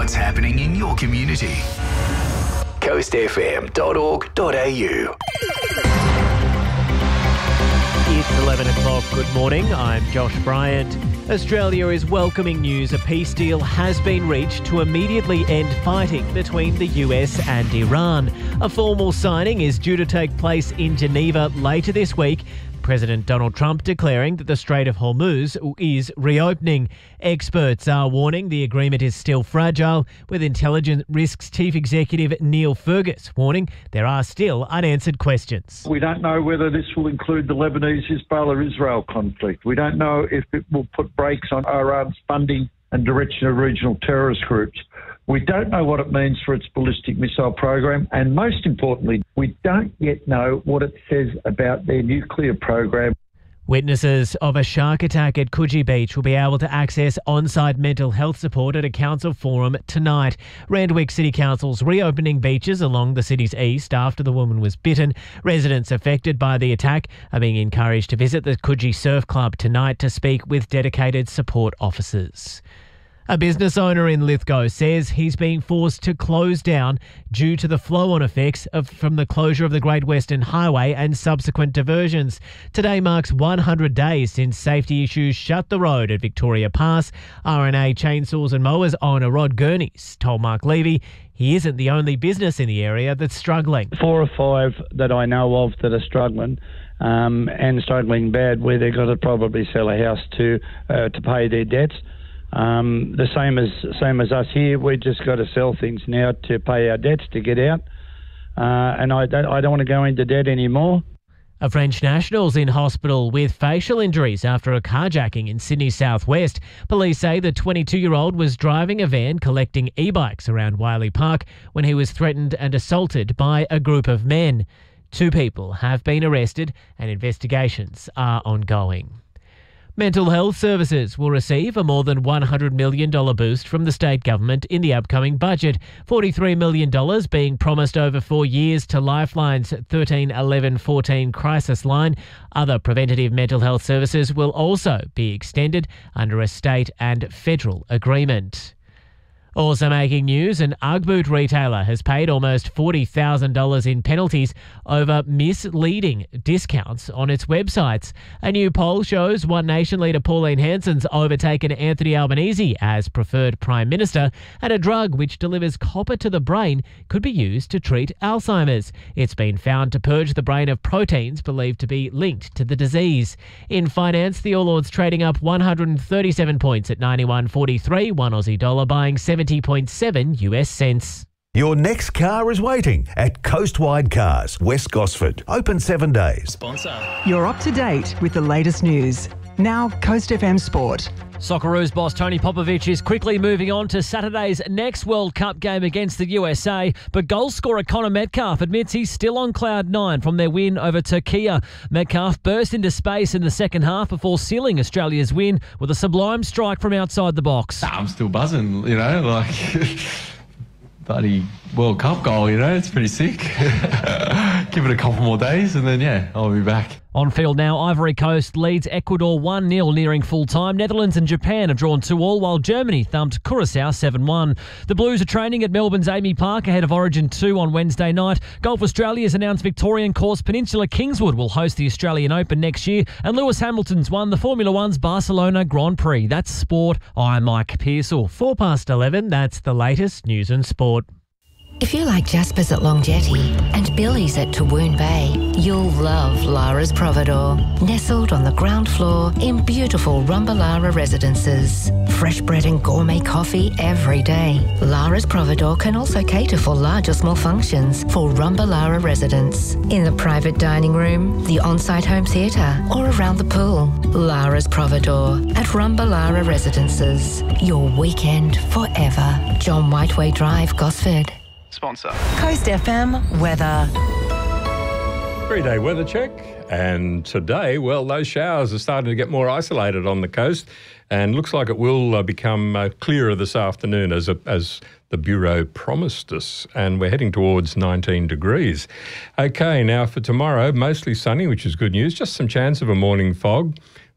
what's happening in your community. coastfm.org.au. It's 11 o'clock. Good morning. I'm Josh Bryant. Australia is welcoming news a peace deal has been reached to immediately end fighting between the US and Iran. A formal signing is due to take place in Geneva later this week. President Donald Trump declaring that the Strait of Hormuz is reopening. Experts are warning the agreement is still fragile, with Intelligence Risks Chief Executive Neil Fergus warning there are still unanswered questions. We don't know whether this will include the Lebanese-Hezbollah-Israel conflict. We don't know if it will put brakes on Iran's funding and direction of regional terrorist groups. We don't know what it means for its ballistic missile program, and most importantly, we don't yet know what it says about their nuclear program. Witnesses of a shark attack at Coogee Beach will be able to access on-site mental health support at a council forum tonight. Randwick City Council's reopening beaches along the city's east after the woman was bitten. Residents affected by the attack are being encouraged to visit the Coogee Surf Club tonight to speak with dedicated support officers. A business owner in Lithgow says he's being forced to close down due to the flow-on effects from the closure of the Great Western Highway and subsequent diversions. Today marks 100 days since safety issues shut the road at Victoria Pass. RNA Chainsaws and Mowers owner Rod Gurneys told Mark Levy he isn't the only business in the area that's struggling. 4 or 5 that I know of that are struggling. And struggling bad, where they've got to probably sell a house to pay their debts. The same as us here. We just got to sell things now to pay our debts to get out, and I don't want to go into debt anymore. A French national's in hospital with facial injuries after a carjacking in Sydney's southwest. Police say the 22-year-old was driving a van collecting e-bikes around Wiley Park when he was threatened and assaulted by a group of men. 2 people have been arrested and investigations are ongoing. Mental health services will receive a more than $100 million boost from the state government in the upcoming budget. $43 million being promised over 4 years to Lifeline's 13 11 14 crisis line. Other preventative mental health services will also be extended under a state and federal agreement. Also making news, an Ugg boot retailer has paid almost $40,000 in penalties over misleading discounts on its websites. A new poll shows One Nation leader Pauline Hanson's overtaken Anthony Albanese as preferred Prime Minister, and a drug which delivers copper to the brain could be used to treat Alzheimer's. It's been found to purge the brain of proteins believed to be linked to the disease. In finance, the All Ords trading up 137 points at 91.43, one Aussie dollar buying 70.7 US cents. Your next car is waiting at Coastwide Cars, West Gosford. Open 7 days. Sponsor. You're up to date with the latest news. Now, Coast FM Sport. Socceroos boss Tony Popovich is quickly moving on to Saturday's next World Cup game against the USA, but goal scorer Connor Metcalf admits he's still on cloud 9 from their win over Turkey. Metcalf burst into space in the second half before sealing Australia's win with a sublime strike from outside the box. I'm still buzzing, bloody World Cup goal, it's pretty sick. Give it a couple more days and then, I'll be back. On field now, Ivory Coast leads Ecuador 1-0 nearing full time. Netherlands and Japan have drawn 2-2, while Germany thumped Curaçao 7-1. The Blues are training at Melbourne's Amy Park ahead of Origin 2 on Wednesday night. Golf Australia has announced Victorian course Peninsula Kingswood will host the Australian Open next year, and Lewis Hamilton's won the Formula One's Barcelona Grand Prix. That's sport. I'm Mike Pearsall. 11:04, that's the latest news and sport. If you like Jasper's at Long Jetty and Billy's at Tawoon Bay, you'll love Lara's Providore. Nestled on the ground floor in beautiful Rumbalara residences. Fresh bread and gourmet coffee every day. Lara's Providore can also cater for large or small functions for Rumbalara residents. In the private dining room, the on-site home theatre, or around the pool. Lara's Providore at Rumbalara Residences. Your weekend forever. John Whiteway Drive, Gosford. Sponsor. Coast FM weather. 3-day weather check. And today, those showers are starting to get more isolated on the coast, and looks like it will become clearer this afternoon as the Bureau promised us, and we're heading towards 19 degrees. Okay, now for tomorrow, mostly sunny, which is good news. Just some chance of a morning fog.